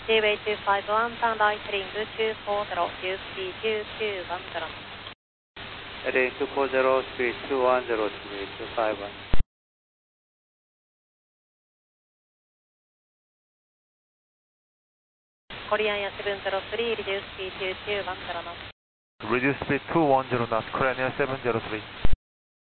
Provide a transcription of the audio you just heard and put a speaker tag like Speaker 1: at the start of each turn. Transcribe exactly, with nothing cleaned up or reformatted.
Speaker 1: Seaway two five one, turn right heading two four zero, U P two two one zero.
Speaker 2: Heading two four zero, speed two one zero, Seaway two five one.
Speaker 1: Korean Air seven zero three, reduce speed two two one zero knots.
Speaker 3: Reduce speed two one zero knots, Korean Air seven zero three.